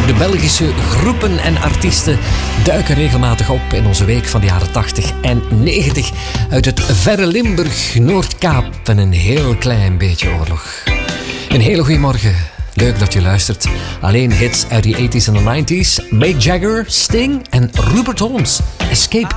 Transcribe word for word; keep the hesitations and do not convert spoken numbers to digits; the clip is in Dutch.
De Belgische groepen en artiesten duiken regelmatig op in onze week van de jaren tachtig en negentig uit het verre Limburg, Noordkaap en een heel klein beetje oorlog. Een hele goede morgen. Leuk dat je luistert. Alleen hits uit de eighties en de nineties. Mick Jagger, Sting en Rupert Holmes. Escape.